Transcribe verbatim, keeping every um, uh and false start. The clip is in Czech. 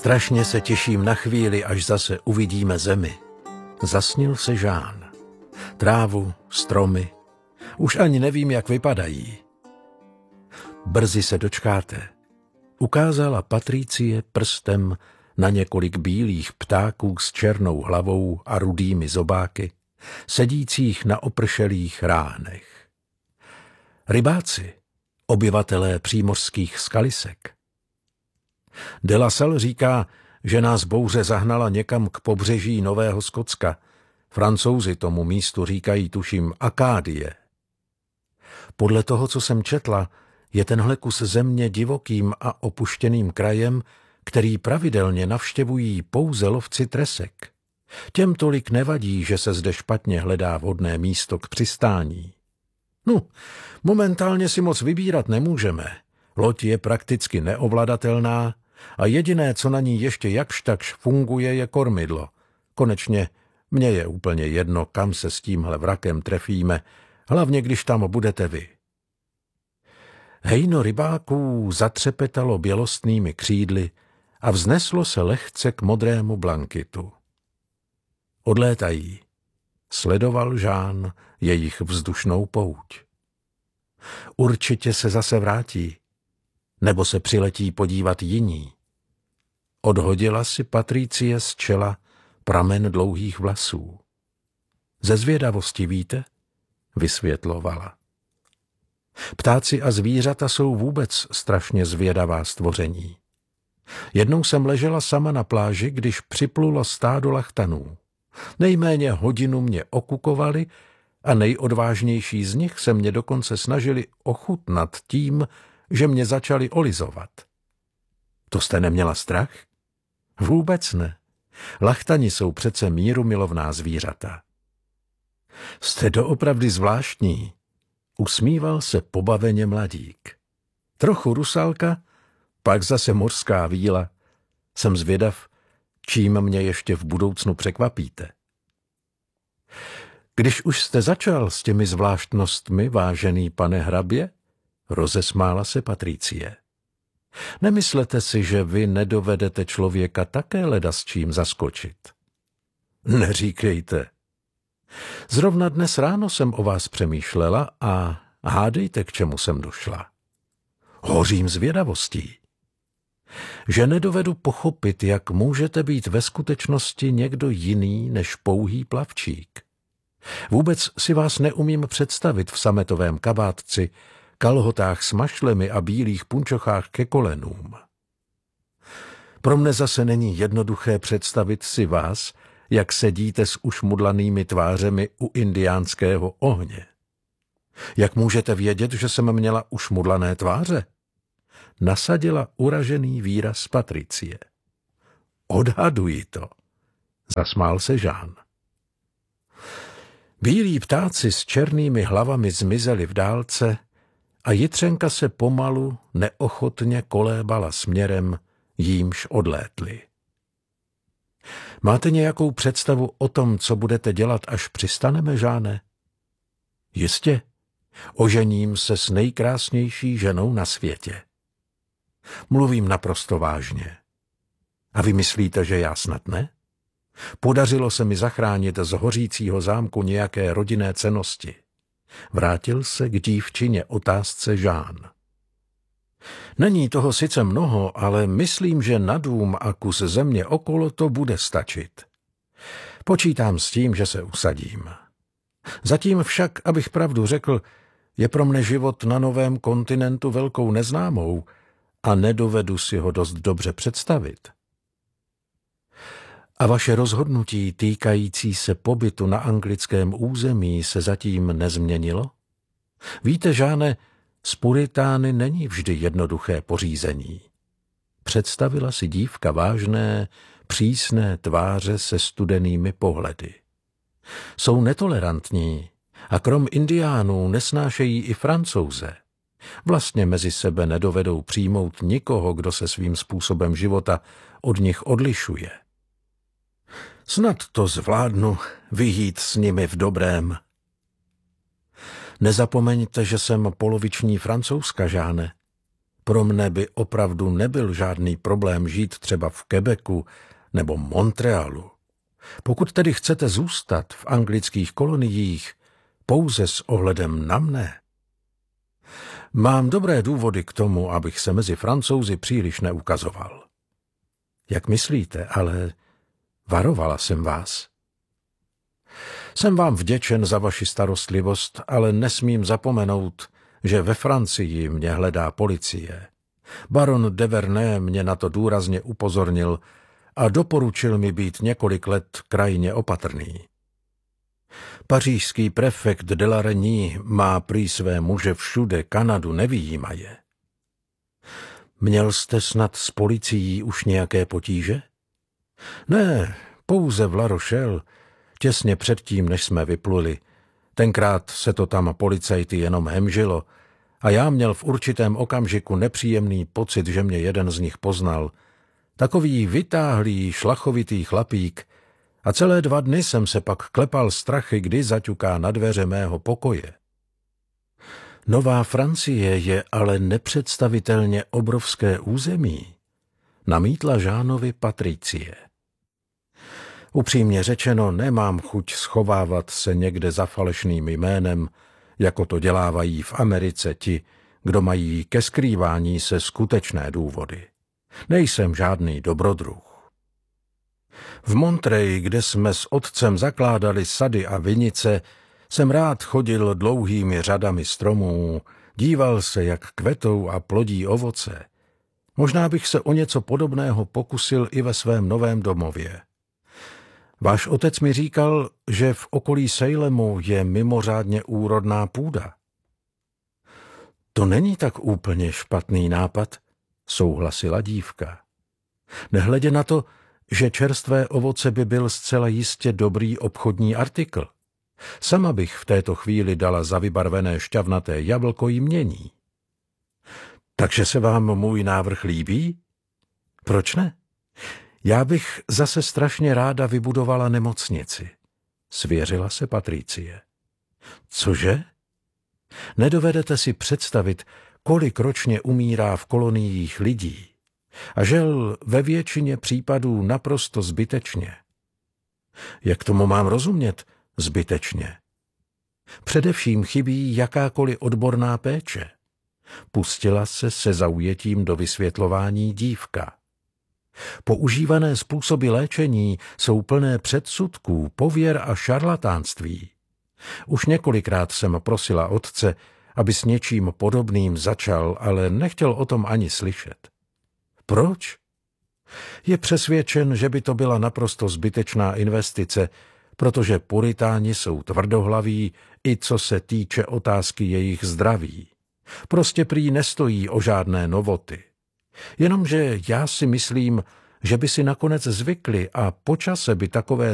Strašně se těším na chvíli, až zase uvidíme zemi. Zasnil se Jean. Trávu, stromy. Už ani nevím, jak vypadají. Brzy se dočkáte. Ukázala Patricie prstem na několik bílých ptáků s černou hlavou a rudými zobáky, sedících na opršelých ráhnech. Rybáci, obyvatelé přímořských skalisek. De La Salle říká, že nás bouře zahnala někam k pobřeží Nového Skotska. Francouzi tomu místu říkají, tuším, Akádie. Podle toho, co jsem četla, je tenhle kus země divokým a opuštěným krajem, který pravidelně navštěvují pouze lovci tresek. Těm tolik nevadí, že se zde špatně hledá vhodné místo k přistání. No, momentálně si moc vybírat nemůžeme. Loď je prakticky neovladatelná a jediné, co na ní ještě jakž takž funguje, je kormidlo. Konečně mně je úplně jedno, kam se s tímhle vrakem trefíme, hlavně když tam budete vy. Hejno rybáků zatřepetalo bělostnými křídly a vzneslo se lehce k modrému blankitu. Odlétají. Sledoval Jean jejich vzdušnou pouť. Určitě se zase vrátí, nebo se přiletí podívat jiní. Odhodila si Patricie z čela pramen dlouhých vlasů. Ze zvědavosti víte? Vysvětlovala. Ptáci a zvířata jsou vůbec strašně zvědavá stvoření. Jednou jsem ležela sama na pláži, když připlulo stádo lachtanů. Nejméně hodinu mě okukovali a nejodvážnější z nich se mě dokonce snažili ochutnat tím, že mě začali olizovat. To jste neměla strach? Vůbec ne. Lachtani jsou přece mírumilovná zvířata. Jste doopravdy zvláštní, usmíval se pobaveně mladík. Trochu rusálka, pak zase mořská víla. Jsem zvědav, čím mě ještě v budoucnu překvapíte. Když už jste začal s těmi zvláštnostmi, vážený pane hrabě, rozesmála se Patricie. Nemyslete si, že vy nedovedete člověka také leda s čím zaskočit? Neříkejte. Zrovna dnes ráno jsem o vás přemýšlela a hádejte, k čemu jsem došla. Hořím zvědavostí. Že nedovedu pochopit, jak můžete být ve skutečnosti někdo jiný než pouhý plavčík. Vůbec si vás neumím představit v sametovém kabátci, kalhotách s mašlemi a bílých punčochách ke kolenům. Pro mne zase není jednoduché představit si vás, jak sedíte s ušmudlanými tvářemi u indiánského ohně. Jak můžete vědět, že jsem měla ušmudlané tváře? Nasadila uražený výraz Patricie. Odhaduji to, zasmál se Jean. Bílí ptáci s černými hlavami zmizeli v dálce a Jitřenka se pomalu, neochotně kolébala směrem, jímž odlétli. Máte nějakou představu o tom, co budete dělat, až přistaneme, Žáne? Jistě, ožením se s nejkrásnější ženou na světě. Mluvím naprosto vážně. A vy myslíte, že já snad ne? Podařilo se mi zachránit z hořícího zámku nějaké rodinné cennosti. Vrátil se k dívčině otázce Jean. Není toho sice mnoho, ale myslím, že na dům a kus země okolo to bude stačit. Počítám s tím, že se usadím. Zatím však, abych pravdu řekl, je pro mne život na novém kontinentu velkou neznámou a nedovedu si ho dost dobře představit. A vaše rozhodnutí týkající se pobytu na anglickém území se zatím nezměnilo? Víte, Žáne, z Puritány není vždy jednoduché pořízení. Představila si dívka vážné, přísné tváře se studenými pohledy. Jsou netolerantní a krom indiánů nesnášejí i Francouze. Vlastně mezi sebe nedovedou přijmout nikoho, kdo se svým způsobem života od nich odlišuje. Snad to zvládnu vyjít s nimi v dobrém. Nezapomeňte, že jsem poloviční Francouzka, Žáne. Pro mne by opravdu nebyl žádný problém žít třeba v Quebecu nebo Montrealu. Pokud tedy chcete zůstat v anglických koloniích pouze s ohledem na mne. Mám dobré důvody k tomu, abych se mezi Francouzi příliš neukazoval. Jak myslíte, ale varovala jsem vás. Jsem vám vděčen za vaši starostlivost, ale nesmím zapomenout, že ve Francii mě hledá policie. Baron de Vernet mě na to důrazně upozornil a doporučil mi být několik let krajně opatrný. Pařížský prefekt de la Reynie má prý své muže všude, Kanadu nevyjímaje. Měl jste snad s policií už nějaké potíže? Ne, pouze v La Rochelle, těsně předtím, než jsme vypluli. Tenkrát se to tam policajty jenom hemžilo a já měl v určitém okamžiku nepříjemný pocit, že mě jeden z nich poznal. Takový vytáhlý, šlachovitý chlapík, a celé dva dny jsem se pak klepal strachy, kdy zaťuká na dveře mého pokoje. Nová Francie je ale nepředstavitelně obrovské území, namítla Jeanovi Patricie. Upřímně řečeno, nemám chuť schovávat se někde za falešným jménem, jako to dělávají v Americe ti, kdo mají ke skrývání se skutečné důvody. Nejsem žádný dobrodruh. V Montreuil, kde jsme s otcem zakládali sady a vinice, jsem rád chodil dlouhými řadami stromů, díval se, jak kvetou a plodí ovoce. Možná bych se o něco podobného pokusil i ve svém novém domově. Váš otec mi říkal, že v okolí Salemu je mimořádně úrodná půda. To není tak úplně špatný nápad, souhlasila dívka. Nehledě na to, že čerstvé ovoce by byl zcela jistě dobrý obchodní artikl. Sama bych v této chvíli dala za vybarvené šťavnaté jablko jmění. Takže se vám můj návrh líbí? Proč ne? Já bych zase strašně ráda vybudovala nemocnici, svěřila se Patricie. Cože? Nedovedete si představit, kolik ročně umírá v koloniích lidí. A žel ve většině případů naprosto zbytečně. Jak tomu mám rozumět zbytečně? Především chybí jakákoliv odborná péče. Pustila se se zaujetím do vysvětlování dívka. Používané způsoby léčení jsou plné předsudků, pověr a šarlatánství. Už několikrát jsem prosila otce, aby s něčím podobným začal, ale nechtěl o tom ani slyšet. Proč? Je přesvědčen, že by to byla naprosto zbytečná investice, protože puritáni jsou tvrdohlaví, i co se týče otázky jejich zdraví. Prostě prý nestojí o žádné novoty. Jenomže já si myslím, že by si nakonec zvykli a po čase by takové